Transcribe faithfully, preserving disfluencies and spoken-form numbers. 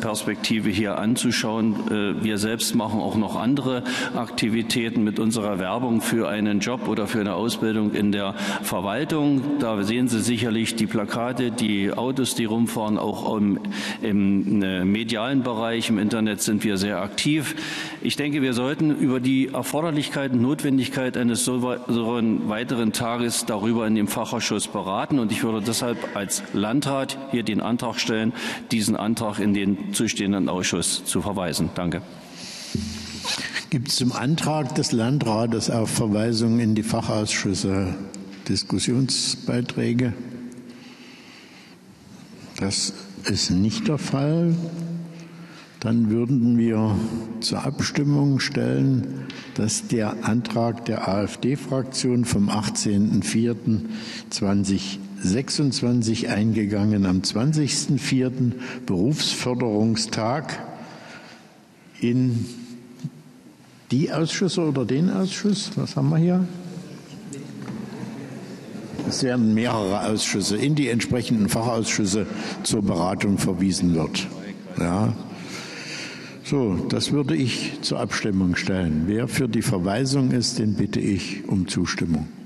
Perspektive hier anzuschauen. Wir selbst machen auch noch andere Aktivitäten mit unserer Werbung für einen Job oder für eine Ausbildung in der Verwaltung. Da sehen Sie sicherlich die Plakate, die Autos, die rumfahren. Auch im, im medialen Bereich, im Internet sind wir sehr aktiv. Ich denke, wir sollten über die Erforderlichkeit und Notwendigkeit eines so weiteren Tages darüber in dem Fachausschuss beraten. Und ich würde deshalb als Landrat hier den Antrag stellen, diesen Antrag in den zustehenden Ausschuss zu verweisen. Danke. Gibt es zum Antrag des Landrates auf Verweisung in die Fachausschüsse Diskussionsbeiträge? Das ist nicht der Fall. Dann würden wir zur Abstimmung stellen, dass der Antrag der AfD-Fraktion vom achtzehnten vierten zweitausendsechsundzwanzig eingegangen am zwanzigsten vierten Berufsförderungstag in die Ausschüsse oder den Ausschuss? Was haben wir hier? Es werden mehrere Ausschüsse in die entsprechenden Fachausschüsse zur Beratung verwiesen wird. Ja. So, das würde ich zur Abstimmung stellen. Wer für die Verweisung ist, den bitte ich um Zustimmung.